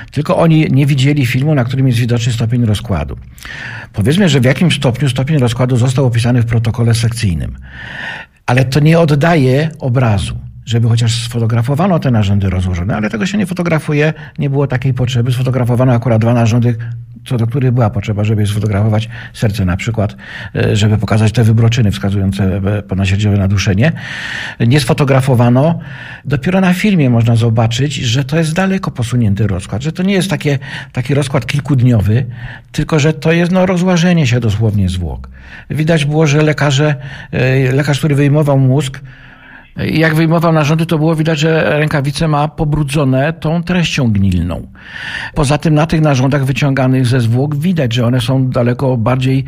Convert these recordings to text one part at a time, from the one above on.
Tylko oni nie widzieli filmu, na którym jest widoczny stopień rozkładu. Powiedzmy, że w jakimś stopniu stopień rozkładu został opisany w protokole sekcyjnym. Ale to nie oddaje obrazu. Żeby chociaż sfotografowano te narządy rozłożone, ale tego się nie fotografuje, nie było takiej potrzeby. Sfotografowano akurat 2 narządy, co do których była potrzeba, żeby sfotografować serce na przykład, żeby pokazać te wybroczyny wskazujące ponadserciowe naduszenie. Nie sfotografowano. Dopiero na filmie można zobaczyć, że to jest daleko posunięty rozkład, że to nie jest taki rozkład kilkudniowy, tylko że to jest rozłażenie się dosłownie zwłok. Widać było, że lekarz, który wyjmował mózg, jak wyjmował narządy, to było widać, że rękawice ma pobrudzone tą treścią gnilną. Poza tym na tych narządach wyciąganych ze zwłok widać, że one są daleko bardziej,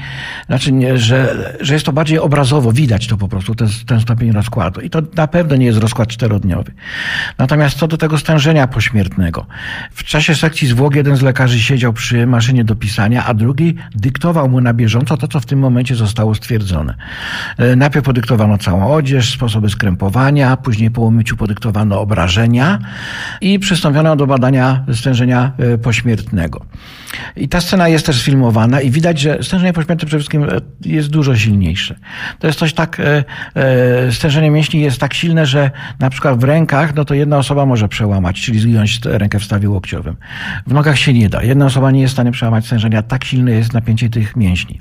że jest to bardziej obrazowo, widać to po prostu, ten stopień rozkładu. I to na pewno nie jest rozkład 4-dniowy. Natomiast co do tego stężenia pośmiertnego. W czasie sekcji zwłok jeden z lekarzy siedział przy maszynie do pisania, a drugi dyktował mu na bieżąco to, co w tym momencie zostało stwierdzone. Najpierw podyktowano całą odzież, sposoby skrępowania, później po umyciu podyktowano obrażenia i przystąpiono do badania stężenia pośmiertnego. I ta scena jest też sfilmowana i widać, że stężenie pośmiertne przede wszystkim jest dużo silniejsze. To jest coś tak, stężenie mięśni jest tak silne, że na przykład w rękach, to jedna osoba może przełamać, czyli zgiąć rękę w stawie łokciowym. W nogach się nie da. Jedna osoba nie jest w stanie przełamać stężenia, tak silne jest napięcie tych mięśni.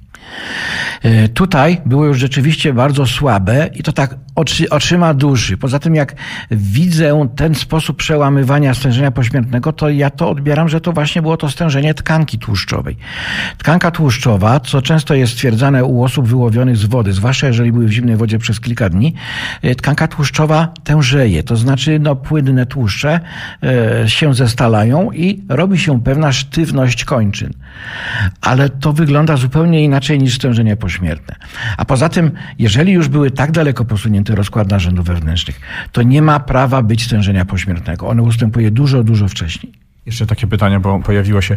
Tutaj było już rzeczywiście bardzo słabe i to tak oczyma duszy. Poza tym jak widzę ten sposób przełamywania stężenia pośmiertnego, to ja to odbieram, że to właśnie było to stężenie tkanki tłuszczowej. Tkanka tłuszczowa, co często jest stwierdzane u osób wyłowionych z wody, zwłaszcza jeżeli były w zimnej wodzie przez kilka dni, tkanka tłuszczowa tężeje, to znaczy płynne tłuszcze się zestalają i robi się pewna sztywność kończyn. Ale to wygląda zupełnie inaczej niż stężenie pośmiertne. A poza tym, jeżeli już były tak daleko posunięty rozkład narządów wewnętrznych, to nie ma prawa być stężenia pośmiertnego. Ono ustępuje dużo, dużo wcześniej. Jeszcze takie pytanie, bo pojawiło się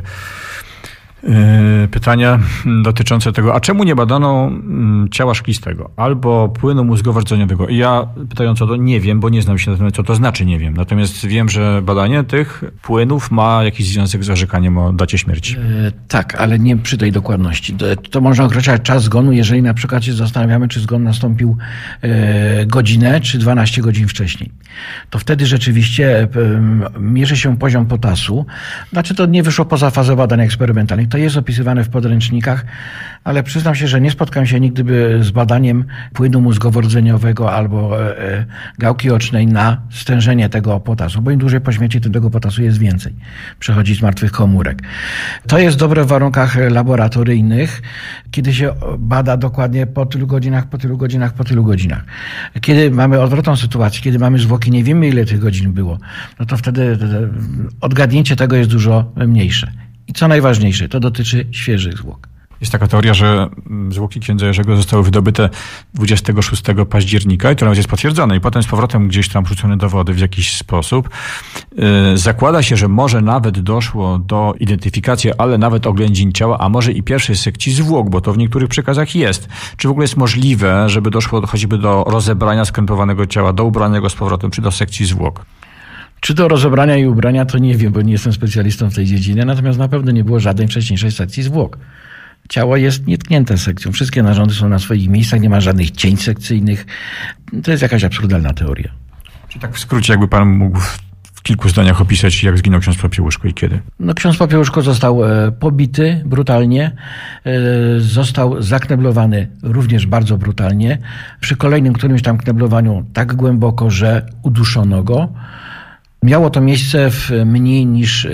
pytania dotyczące tego, a czemu nie badano ciała szklistego albo płynu mózgowo-rdzeniowego? Ja pytając o to nie wiem, bo nie znam się na tym, co to znaczy, nie wiem. Natomiast wiem, że badanie tych płynów ma jakiś związek z orzekaniem o dacie śmierci. Tak, ale nie przy tej dokładności. To można określać czas zgonu, jeżeli na przykład się zastanawiamy, czy zgon nastąpił godzinę, czy 12 godzin wcześniej. To wtedy rzeczywiście mierzy się poziom potasu. Znaczy to nie wyszło poza fazę badań eksperymentalnych. To jest opisywane w podręcznikach, ale przyznam się, że nie spotkałem się nigdy z badaniem płynu mózgowo-rdzeniowego albo gałki ocznej na stężenie tego potasu, bo im dłużej po śmierci, tym tego potasu jest więcej. Przechodzi z martwych komórek. To jest dobre w warunkach laboratoryjnych, kiedy się bada dokładnie po tylu godzinach, po tylu godzinach, po tylu godzinach. Kiedy mamy odwrotną sytuację, kiedy mamy zwłoki, nie wiemy ile tych godzin było, no to wtedy odgadnięcie tego jest dużo mniejsze. I co najważniejsze, to dotyczy świeżych zwłok. Jest taka teoria, że zwłoki księdza Jerzego zostały wydobyte 26 października i to nawet jest potwierdzone i potem z powrotem gdzieś tam wrzucone do wody w jakiś sposób. Zakłada się, że może nawet doszło do identyfikacji, ale nawet oględzin ciała, a może i pierwszej sekcji zwłok, bo to w niektórych przekazach jest. Czy w ogóle jest możliwe, żeby doszło choćby do rozebrania skrępowanego ciała, do ubrania go z powrotem, czy do sekcji zwłok? Czy do rozebrania i ubrania, to nie wiem, bo nie jestem specjalistą w tej dziedzinie, natomiast na pewno nie było żadnej wcześniejszej sekcji zwłok. Ciało jest nietknięte sekcją. Wszystkie narządy są na swoich miejscach, nie ma żadnych cięć sekcyjnych. To jest jakaś absurdalna teoria. Czy tak w skrócie, jakby pan mógł w kilku zdaniach opisać, jak zginął ksiądz Popiełuszko i kiedy? Ksiądz Popiełuszko został pobity brutalnie, został zakneblowany również bardzo brutalnie. Przy kolejnym którymś tam kneblowaniu tak głęboko, że uduszono go. Miało to miejsce w mniej niż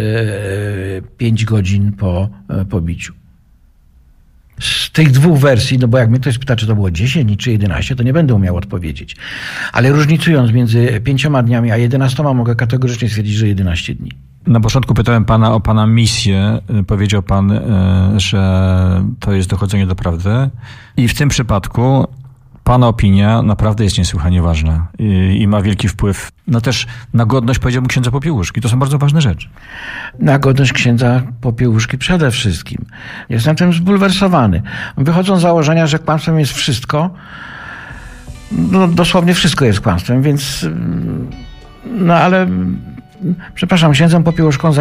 5 godzin po pobiciu. Z tych dwóch wersji, bo jak mnie ktoś pyta, czy to było 10 czy 11, to nie będę umiał odpowiedzieć. Ale różnicując między 5 dniami a 11, mogę kategorycznie stwierdzić, że 11 dni. Na początku pytałem pana o pana misję. Powiedział pan, że to jest dochodzenie do prawdy. I w tym przypadku pana opinia naprawdę jest niesłychanie ważna i ma wielki wpływ też na godność, powiedziałbym, księdza Popiełuszki. To są bardzo ważne rzeczy. Na godność księdza Popiełuszki przede wszystkim. Jestem tym zbulwersowany. Wychodzą z założenia, że kłamstwem jest wszystko. Dosłownie wszystko jest kłamstwem, więc ale przepraszam, księdzem Popiełuszką